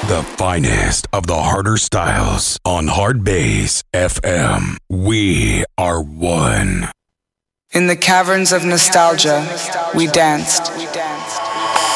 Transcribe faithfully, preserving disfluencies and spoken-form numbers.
The finest of the harder styles on Hard Bass F M. We are one. In the caverns of nostalgia, we danced.